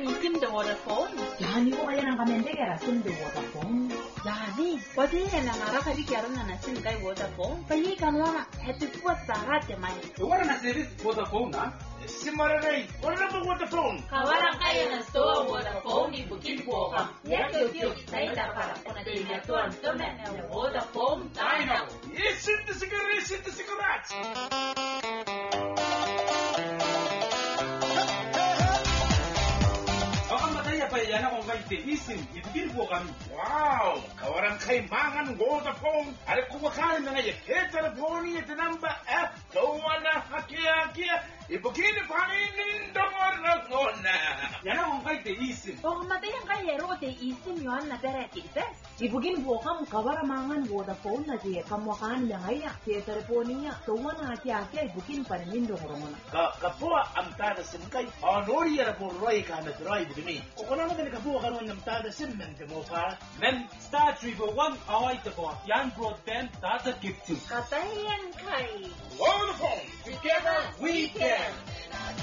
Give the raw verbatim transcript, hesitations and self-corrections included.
ni SIM the Vodafone. Yani ko kaya nang kamendegera SIM the Vodafone. Yani, wadi na naraka di kiaro na SIM kay Vodafone. Payi kanwana hetu kwa sarate mai. Wala na service Vodafone na. Simaranay, wala na Vodafone. Kawalan kaya na store Vodafone ni bukin po ka. Yato tiyo tayo para kuna tiya to ang tumen na Vodafone tayo. Isin the cigarette, isin the cigarette. Yana kung kayo isin, ibigin po kami. Wow! Kawaran kay mangan Vodafone. Alam ko makali na ngayon. Eh, telefoni ito namba. Eh, gawa na hakia-hakia. Ibigin pa rin damar na kona. Yana kung kayo isin. O kamatayan kayo te isin yun na beretite. Ibugin po kam kawaramangan Vodafone na siya kamukaan lang ay siya telefoni niya. Gawa na hakia-hakia ibugin pa rin damar na. Kapua ang tada simkay. Anori yara po roy ka na drive dumi. Kukuna mo Kabuha ka naman ng tada simmen mo ka. Men, star triple one away to go. Yan broadband tada gift. Katayan kay Vodafone, together we can.